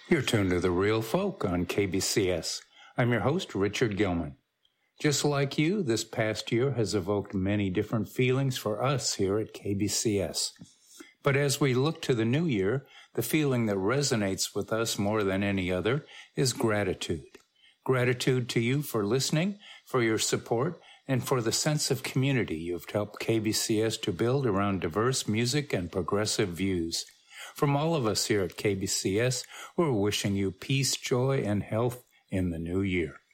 You're tuned to The Real Folk on KBCS. I'm your host, Richard Gilman. Just like you, this past year has evoked many different feelings for us here at KBCS. But as we look to the new year, the feeling that resonates with us more than any other is gratitude. Gratitude to you for listening, for your support, and for the sense of community you've helped KBCS to build around diverse music and progressive views. From all of us here at KBCS, we're wishing you peace, joy, and health in the new year.